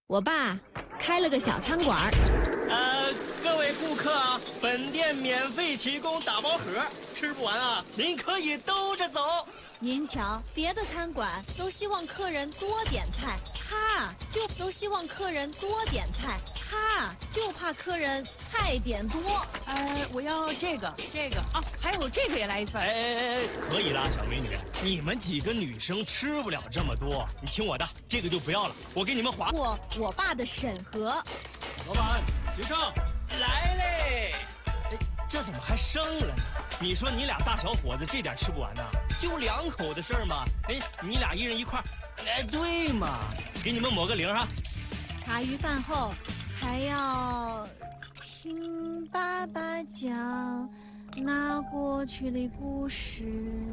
我爸开了个小餐馆。 各位顾客啊，本店免费提供打包盒，吃不完啊，您可以兜着走。 您瞧，别的餐馆都希望客人多点菜，他就希望客人多点菜，他就怕客人菜点多。 我要这个啊，还有这个也来一份。 可以啦，小美女，你们几个女生吃不了这么多，你听我的，这个就不要了，我给你们划过我爸的审核。 老板，结账。来嘞！这怎么还剩了呢？你说你俩大小伙子这点吃不完呢？就2口的事儿嘛。你俩一人一块儿。对嘛，给你们抹个零啊。 茶余饭后还要听爸爸讲那过去的故事。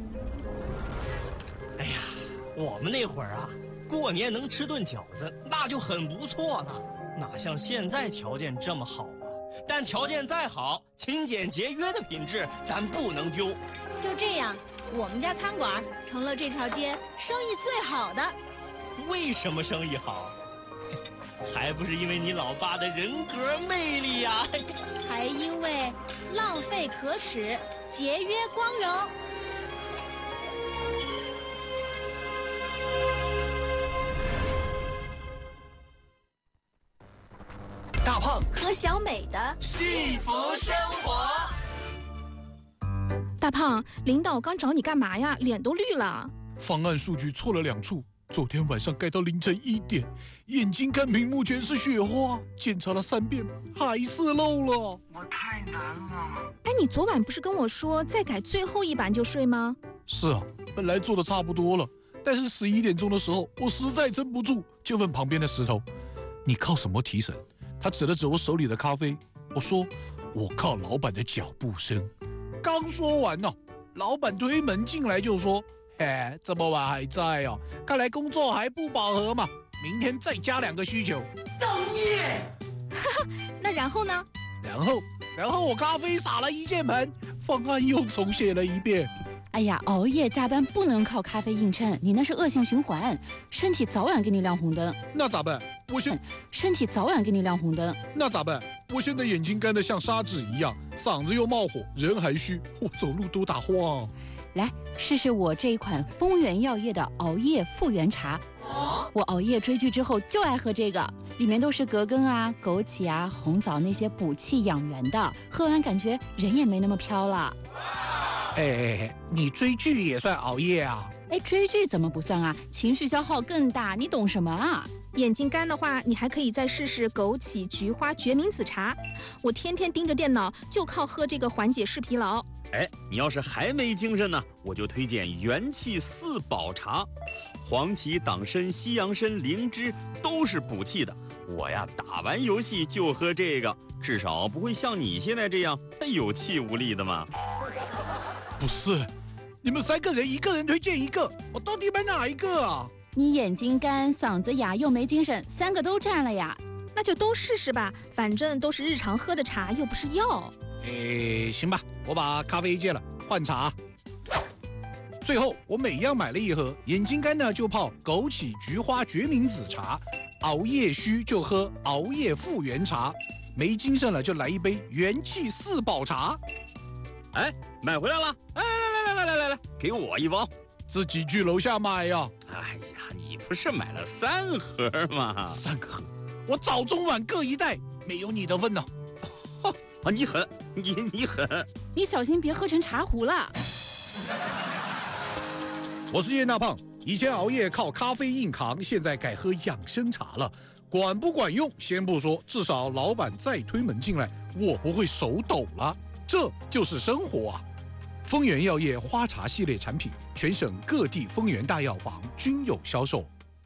哎呀，我们那会儿啊，过年能吃顿饺子，那就很不错了，哪像现在条件这么好。但条件再好，勤俭节约的品质咱不能丢。 就这样，我们家餐馆成了这条街生意最好的。 为什么生意好？还不是因为你老爸的人格魅力呀！ 还因为浪费可耻，节约光荣。 大胖和小美的幸福生活。 大胖，领导刚找你干嘛呀？脸都绿了。 方案数据错了2处，昨天晚上改到凌晨1点，眼睛看屏幕全是雪花，检查了3遍还是漏了。 我太难了。 哎，你昨晚不是跟我说再改最后一版就睡吗？ 是啊，本来做的差不多了，但是11点钟的时候，我实在撑不住，就问旁边的石头：“你靠什么提神？”他指了指我手里的咖啡，我说：“我靠老板的脚步声。”刚说完呢，老板推门进来就说：“嘿，这么晚还在哦，看来工作还不饱和嘛，明天再加2个需求。” 造孽！ 哈哈，那然后呢？ 然后我咖啡洒了1键盘，方案又重写了1遍。 哎呀，熬夜加班不能靠咖啡硬撑，你那是恶性循环，身体早晚给你亮红灯。 那咋办？ 身体早晚给你亮红灯。 那咋办？我现在眼睛干得像砂纸一样，嗓子又冒火，人还虚，我走路都打晃。 来试试我这一款丰源药业的熬夜复原茶。我熬夜追剧之后就爱喝这个，里面都是葛根啊、枸杞啊、红枣那些补气养元的，喝完感觉人也没那么飘了。 你追剧也算熬夜啊？ 追剧怎么不算啊？情绪消耗更大，你懂什么啊？ 眼睛干的话，你还可以再试试枸杞菊花决明子茶。我天天盯着电脑，就靠喝这个缓解视疲劳。 你要是还没精神呢，我就推荐元气4宝茶，黄芪、党参、西洋参、灵芝都是补气的。我呀，打完游戏就喝这个，至少不会像你现在这样有气无力的嘛。 不是，你们3个人1个人推荐1个，我到底买哪一个啊？ 你眼睛干、嗓子哑又没精神，3个都占了呀。 那就都试试吧，反正都是日常喝的茶，又不是药。 行吧，我把咖啡戒了，换茶。最后我每样买了1盒，眼睛干呢就泡枸杞菊花决明子茶，熬夜虚就喝熬夜复原茶，没精神了就来一杯元气4宝茶。 买回来了！来，给我1包。 自己去楼下买呀。 哎呀，你不是买了3盒吗 ？3盒，我早中晚各1袋，没有你的份呢。 你狠，你狠！ 你小心别喝成茶壶了。 我是叶大胖，以前熬夜靠咖啡硬扛，现在改喝养生茶了。管不管用先不说，至少老板再推门进来，我不会手抖了。这就是生活啊！丰源药业花茶系列产品，全省各地丰源大药房均有销售。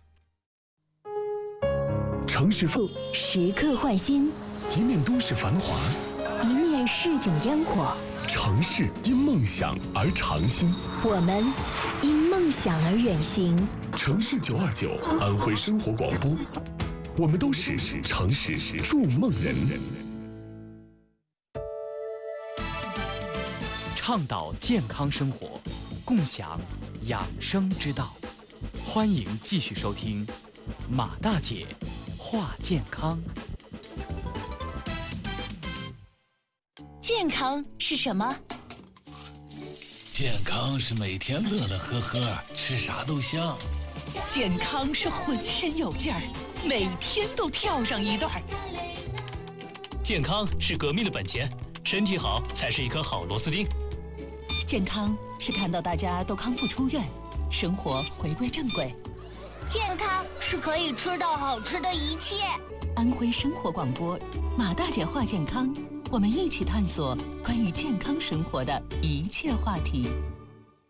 城市时刻焕新， 一面都市繁华， 一面市井烟火。 城市因梦想而长新， 我们因梦想而远行。 城市929，安徽生活广播，我们都是城市筑梦人。 倡导健康生活，共享养生之道。欢迎继续收听马大姐话健康。 健康是什么？ 健康是每天乐乐呵呵，吃啥都香。 健康是浑身有劲儿，每天都跳上一段。 健康是革命的本钱，身体好才是一颗好螺丝钉。 健康是看到大家都康复出院，生活回归正轨。 健康是可以吃到好吃的一切。 安徽生活广播，马大姐话健康，我们一起探索关于健康生活的一切话题。